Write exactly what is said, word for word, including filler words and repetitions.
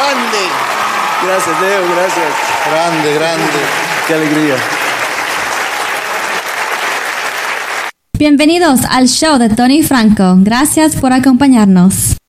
grande. Gracias, Leo, gracias. Grande, grande. Qué alegría. Bienvenidos al show de Tony Franco. Gracias por acompañarnos.